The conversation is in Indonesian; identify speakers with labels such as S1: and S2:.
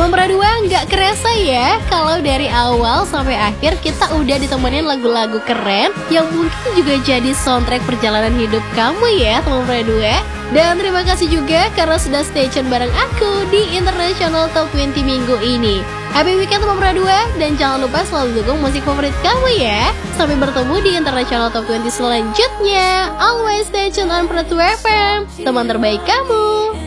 S1: Teman berdua nggak kerasa ya kalau dari awal sampai akhir kita udah ditemenin lagu-lagu keren yang mungkin juga jadi soundtrack perjalanan hidup kamu ya teman berdua. Dan terima kasih juga karena sudah stay tune bareng aku di International Top 20 minggu ini. Happy weekend teman berdua, dan jangan lupa selalu dukung musik favorit kamu ya. Sampai bertemu di International Top 20 selanjutnya. Always stay tune on Pratu FM, teman terbaik kamu.